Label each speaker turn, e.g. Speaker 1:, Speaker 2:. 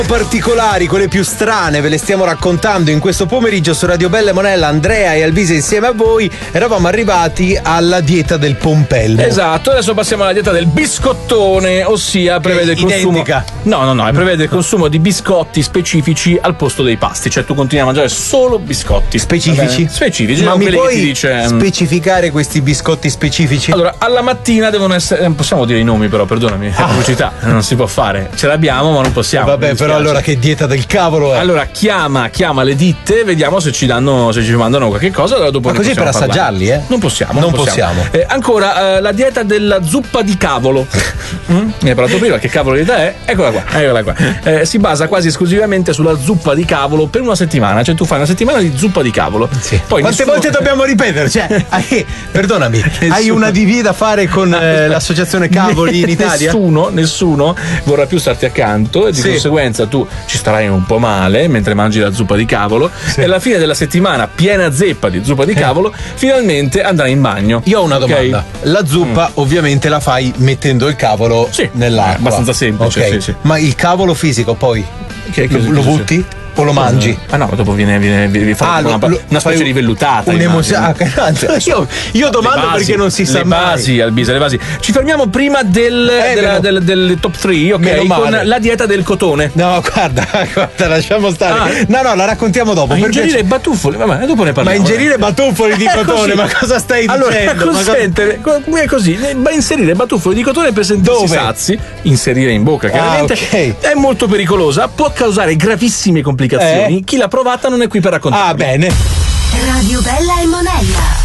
Speaker 1: particolari, quelle più strane, ve le stiamo raccontando in questo pomeriggio su Radio Bella e Monella. Andrea e Alvise insieme a voi. Eravamo arrivati alla dieta del pompelmo.
Speaker 2: Esatto, adesso passiamo alla dieta del biscottone, ossia prevede il consumo.
Speaker 1: Identica.
Speaker 2: No, prevede il consumo di biscotti specifici al posto dei pasti, cioè tu continui a mangiare solo biscotti
Speaker 1: Specifici?
Speaker 2: Specifici,
Speaker 1: Ma mi
Speaker 2: quelli
Speaker 1: puoi
Speaker 2: che ti dice
Speaker 1: specificare questi biscotti specifici?
Speaker 2: Allora, alla mattina devono essere. Non possiamo dire i nomi, però, perdonami, è pubblicità, non si può fare. Ce l'abbiamo, ma non possiamo.
Speaker 1: Vabbè, però allora che dieta del cavolo è?
Speaker 2: Allora, chiama le ditte, vediamo se ci mandano qualche cosa. Allora dopo
Speaker 1: ma così per assaggiarli,
Speaker 2: Non possiamo.
Speaker 1: Non possiamo.
Speaker 2: Ancora, la dieta della zuppa di cavolo. Mi hai parlato prima, che cavolo di dieta è? Eccola qua. Si basa quasi esclusivamente sulla zuppa di cavolo per una settimana. Cioè, tu fai una settimana di zuppa di cavolo.
Speaker 1: Sì.
Speaker 2: Poi
Speaker 1: quante volte dobbiamo ripetere? Cioè, perdonami, hai una DV da fare con l'associazione Cavoli in Italia?
Speaker 2: Nessuno vorrà più starti accanto e di conseguenza tu ci starai un po' male mentre mangi la zuppa di cavolo e alla fine della settimana piena zeppa di zuppa di cavolo finalmente andrai in bagno.
Speaker 1: Io ho una domanda. La zuppa ovviamente la fai mettendo il cavolo nell'acqua.
Speaker 2: È abbastanza semplice.
Speaker 1: Okay.
Speaker 2: Sì.
Speaker 1: Ma il cavolo fisico poi lo butti? O lo mangi?
Speaker 2: Ah no, dopo viene una specie di vellutata.
Speaker 1: Io domando perché non si sa mai.
Speaker 2: Le basi. Ci fermiamo prima del top 3, ok? Con la dieta del cotone.
Speaker 1: No, guarda, lasciamo stare. No, la raccontiamo dopo.
Speaker 2: Ma ingerire batuffoli, vabbè, dopo ne parliamo.
Speaker 1: Ma ingerire batuffoli di cotone, ma cosa stai dicendo?
Speaker 2: Allora, è così, inserire batuffoli di cotone per sentirsi sazi, inserire in bocca, chiaramente è molto pericolosa, può causare gravissime complicazioni. Chi l'ha provata non è qui per raccontare.
Speaker 1: Bene.
Speaker 3: Radio Bella e Monella.